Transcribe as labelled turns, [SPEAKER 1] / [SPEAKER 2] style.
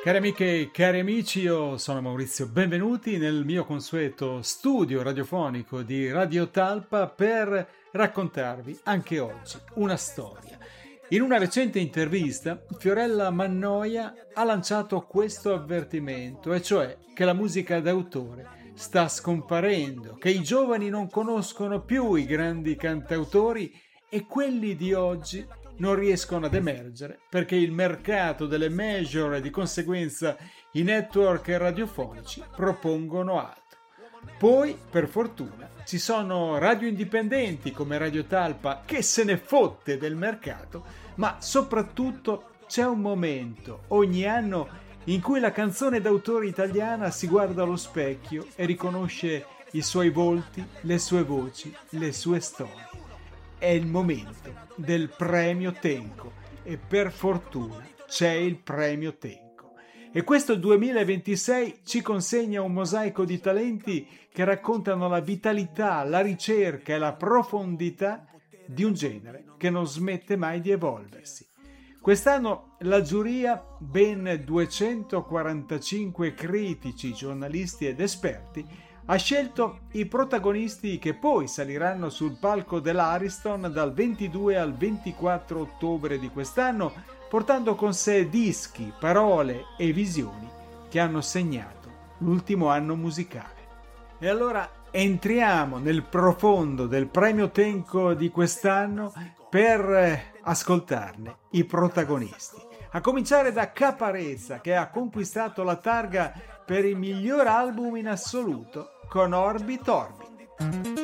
[SPEAKER 1] Cari amiche e cari amici, io sono Maurizio, benvenuti nel mio consueto studio radiofonico di Radio Talpa per raccontarvi anche oggi una storia. In una recente intervista, Fiorella Mannoia ha lanciato questo avvertimento, e cioè che la musica d'autore sta scomparendo, che i giovani non conoscono più i grandi cantautori e quelli di oggi non riescono ad emergere perché il mercato delle major e di conseguenza i network radiofonici propongono altro. Poi, per fortuna, ci sono radio indipendenti come Radio Talpa che se ne fotte del mercato, ma soprattutto c'è un momento ogni anno in cui la canzone d'autore italiana si guarda allo specchio e riconosce i suoi volti, le sue voci, le sue storie. È il momento del premio Tenco e per fortuna c'è il premio Tenco. E questo 2026 ci consegna un mosaico di talenti che raccontano la vitalità, la ricerca e la profondità di un genere che non smette mai di evolversi. Quest'anno la giuria, ben 245 critici, giornalisti ed esperti, ha scelto i protagonisti che poi saliranno sul palco dell'Ariston dal 22 al 24 ottobre di quest'anno, portando con sé dischi, parole e visioni che hanno segnato l'ultimo anno musicale. E allora entriamo nel profondo del premio Tenco di quest'anno per ascoltarne i protagonisti. A cominciare da Caparezza, che ha conquistato la targa per il miglior album in assoluto con Orbit Orbit.